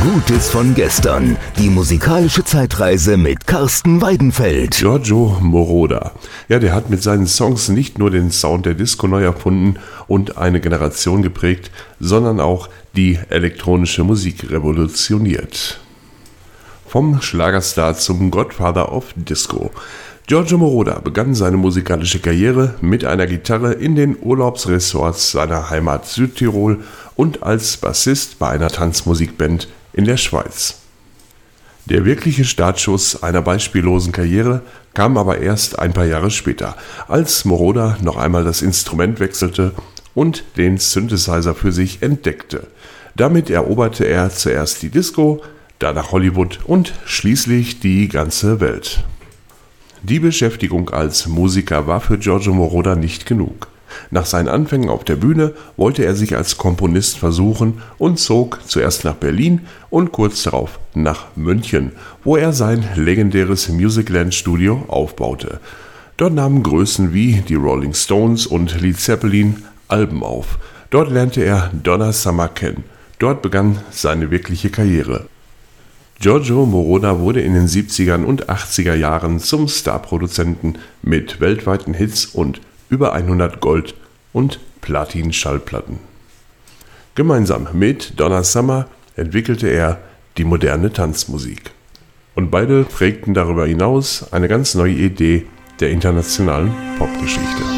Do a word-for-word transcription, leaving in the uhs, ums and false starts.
Gutes von gestern. Die musikalische Zeitreise mit Carsten Weidenfeld. Giorgio Moroder. Ja, der hat mit seinen Songs nicht nur den Sound der Disco neu erfunden und eine Generation geprägt, sondern auch die elektronische Musik revolutioniert. Vom Schlagerstar zum Godfather of Disco. Giorgio Moroder begann seine musikalische Karriere mit einer Gitarre in den Urlaubsresorts seiner Heimat Südtirol und als Bassist bei einer Tanzmusikband in der Schweiz. Der wirkliche Startschuss einer beispiellosen Karriere kam aber erst ein paar Jahre später, als Moroder noch einmal das Instrument wechselte und den Synthesizer für sich entdeckte. Damit eroberte er zuerst die Disco, danach Hollywood und schließlich die ganze Welt. Die Beschäftigung als Musiker war für Giorgio Moroder nicht genug. Nach seinen Anfängen auf der Bühne wollte er sich als Komponist versuchen und zog zuerst nach Berlin und kurz darauf nach München, wo er sein legendäres Musicland-Studio aufbaute. Dort nahmen Größen wie die Rolling Stones und Led Zeppelin Alben auf. Dort lernte er Donna Summer kennen. Dort begann seine wirkliche Karriere. Giorgio Moroder wurde in den siebziger und achtziger Jahren zum Starproduzenten mit weltweiten Hits und über hundert Gold- und Platin-Schallplatten. Gemeinsam mit Donna Summer entwickelte er die moderne Tanzmusik. Und beide prägten darüber hinaus eine ganz neue Idee der internationalen Popgeschichte.